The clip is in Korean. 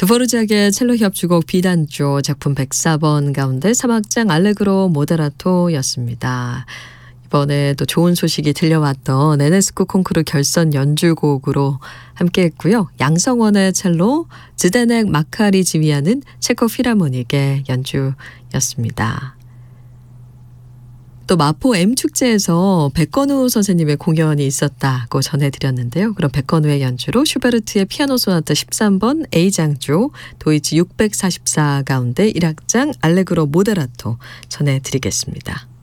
드보르자크의 첼로 협주곡 비단조 작품 104번 가운데 3악장 알레그로 모데라토였습니다. 이번에 또 좋은 소식이 들려왔던 NSQ 콩쿠르 결선 연주곡으로 함께했고요. 양성원의 첼로, 즈데넥 마카리 지휘하는 체코 필하모닉의 연주였습니다. 또 마포 M축제에서 백건우 선생님의 공연이 있었다고 전해드렸는데요. 그럼 백건우의 연주로 슈베르트의 피아노 소나타 13번 A장조, 도이치 644 가운데 1악장 알레그로 모데라토 전해드리겠습니다.